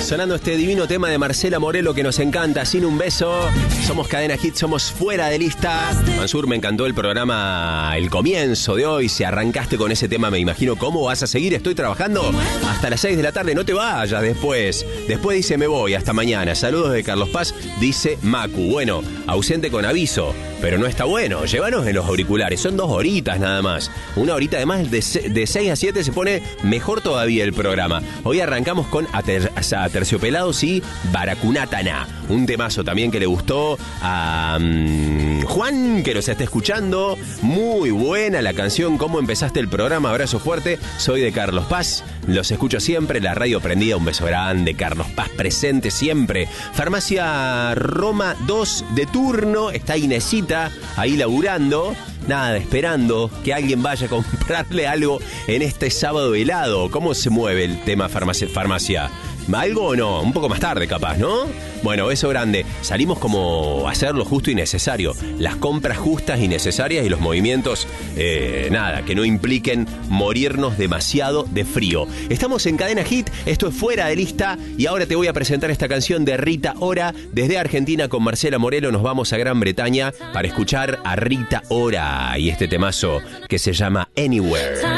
Sonando este divino tema de Marcela Morelo que nos encanta, Sin un beso. Somos Cadena Hit, somos fuera de lista. Mansur, me encantó el programa, el comienzo de hoy. Si arrancaste con ese tema, me imagino cómo vas a seguir. Estoy trabajando hasta las 6 de la tarde, no te vayas después. Después dice, me voy, hasta mañana. Saludos de Carlos Paz, dice Macu. Bueno, ausente con aviso, pero no está bueno. Llévanos en los auriculares, son 2 horitas nada más. Una horita además, de 6 a 7 se pone mejor todavía el programa. Hoy arrancamos con Aterciopelados y Baracunatana, un temazo también que le gustó a Juan, que nos está escuchando. Muy buena la canción, cómo empezaste el programa. Abrazo fuerte, soy de Carlos Paz, los escucho siempre, la radio prendida. Un beso grande, Carlos Paz presente siempre. Farmacia Roma 2 de turno, está Inesita ahí laburando. Nada, esperando que alguien vaya a comprarle algo en este sábado helado. ¿Cómo se mueve el tema farmacia? ¿Algo o no? Un poco más tarde capaz, ¿no? Bueno, beso grande. Salimos como a hacer lo justo y necesario. Las compras justas y necesarias y los movimientos, nada, que no impliquen morirnos demasiado de frío. Estamos en Cadena Hit, esto es Fuera de Lista y ahora te voy a presentar esta canción de Rita Ora. Desde Argentina con Marcela Morelo nos vamos a Gran Bretaña para escuchar a Rita Ora y este temazo que se llama Anywhere.